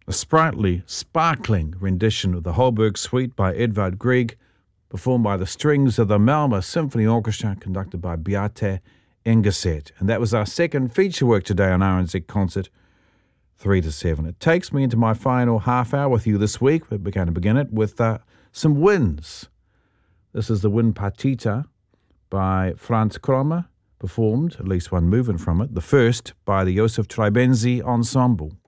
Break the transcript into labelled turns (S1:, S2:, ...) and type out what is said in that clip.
S1: A sprightly, sparkling rendition of the Holberg Suite by Edvard Grieg, performed by the strings of the Malmö Symphony Orchestra, conducted by Beate Engeset. And that was our second feature work today on RNZ Concert, 3 to 7. It takes me into my final half hour with you this week. We're going to begin it with some winds. This is the Wind Partita by Franz Krommer, performed, at least one movement from it, the first by the Josef Treibenzi Ensemble.